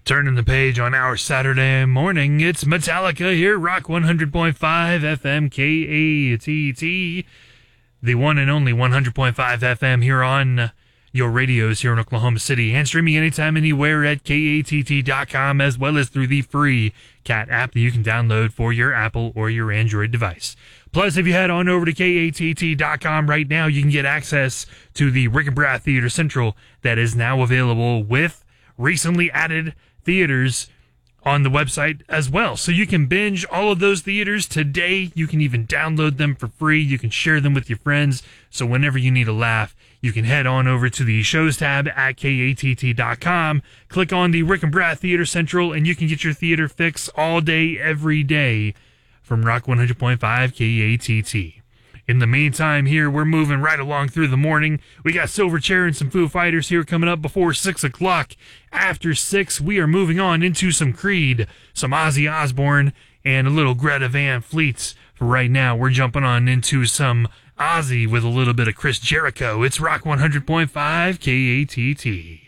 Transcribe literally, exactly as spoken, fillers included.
Turning the page on our Saturday morning, it's Metallica here, Rock one hundred point five F M K A T T, the one and only one hundred point five F M here on your radios here in Oklahoma City, and streaming anytime, anywhere at K A T T dot com, as well as through the free Cat app that you can download for your Apple or your Android device. Plus, if you head on over to K A T T dot com right now, you can get access to the Rick and Brad Theater Central that is now available with recently added theaters on the website as well. So you can binge all of those theaters today. You can even download them for free. You can share them with your friends. So whenever you need a laugh, you can head on over to the shows tab at K A T T dot com, click on the Rick and Brad Theater Central, and you can get your theater fix all day, every day from Rock one hundred point five K A T T. In the meantime, here, we're moving right along through the morning. We got Silverchair and some Foo Fighters here coming up before six o'clock. After six, we are moving on into some Creed, some Ozzy Osbourne, and a little Greta Van Fleet. For right now, we're jumping on into some Ozzy with a little bit of Chris Jericho. It's Rock one hundred point five K A T T.